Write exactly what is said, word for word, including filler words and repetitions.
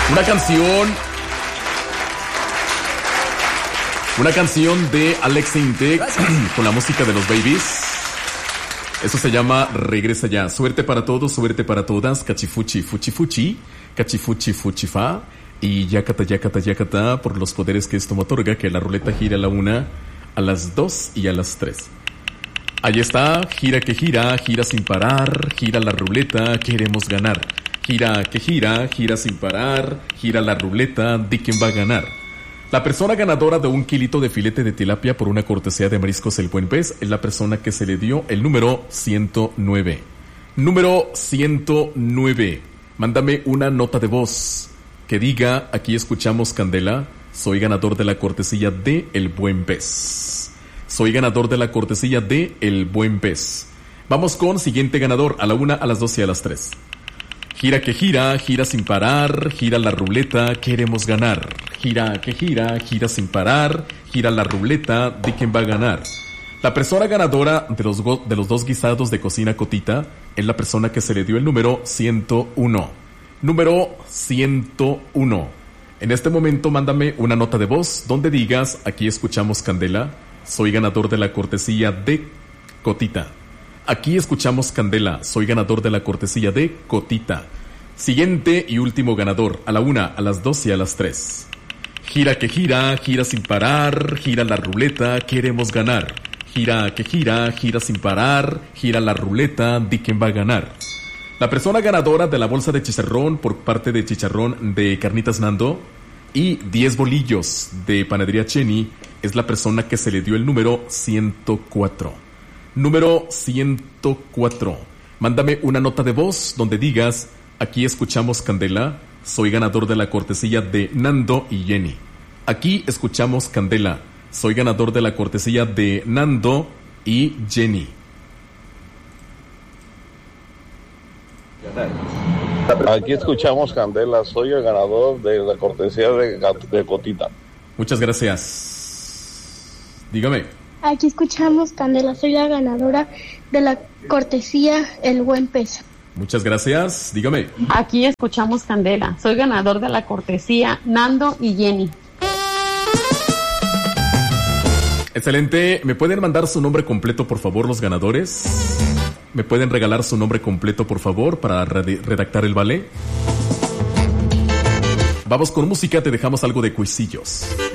Una canción. Una canción de Alex Intec con la música de los Babies. Eso se llama Regresa Ya. Suerte para todos, suerte para todas. Cachifuchi, fuchi, fuchi. Cachifuchi, fuchi, fa. Y yacata, yacata, yacata. Por los poderes que esto me otorga, que la ruleta gira a la una, a las dos y a las tres. Ahí está. Gira que gira, gira sin parar. Gira la ruleta, queremos ganar. Gira que gira, gira sin parar. Gira la ruleta, di quién va a ganar. La persona ganadora de un kilito de filete de tilapia por una cortesía de Mariscos El Buen Pez es la persona que se le dio el número ciento nueve. Número ciento nueve. Mándame una nota de voz que diga: aquí escuchamos Candela, soy ganador de la cortesía de El Buen Pez. Soy ganador de la cortesía de El Buen Pez. Vamos con siguiente ganador, a la una, a las dos y a las tres. Gira que gira, gira sin parar, gira la ruleta, queremos ganar. Gira que gira, gira sin parar, gira la ruleta, di quién va a ganar. La persona ganadora de los, go- de los dos guisados de cocina Cotita es la persona que se le dio el número ciento uno. Número ciento uno. En este momento mándame una nota de voz donde digas: aquí escuchamos Candela, soy ganador de la cortesía de Cotita. Aquí escuchamos Candela, soy ganador de la cortesía de Cotita. Siguiente y último ganador, a la una, a las dos y a las tres. Gira que gira, gira sin parar, gira la ruleta, queremos ganar. Gira que gira, gira sin parar, gira la ruleta, di quién va a ganar. La persona ganadora de la bolsa de chicharrón por parte de Chicharrón de Carnitas Nando y diez bolillos de Panadería Cheni es la persona que se le dio el número ciento cuatro. Número ciento cuatro. Mándame una nota de voz donde digas: aquí escuchamos Candela, soy ganador de la cortesía de Nando y Jenny. Aquí escuchamos Candela, soy ganador de la cortesía de Nando y Jenny. Aquí escuchamos Candela, soy el ganador de la cortesía de, de Cotita. Muchas gracias. Dígame. Aquí escuchamos Candela, soy la ganadora de la cortesía El Buen Pez. Muchas gracias, dígame. Aquí escuchamos Candela, soy ganador de la cortesía Nando y Jenny. Excelente, ¿me pueden mandar su nombre completo por favor los ganadores? ¿Me pueden regalar su nombre completo por favor para red- redactar el vale? Vamos con música, te dejamos algo de cuisillos.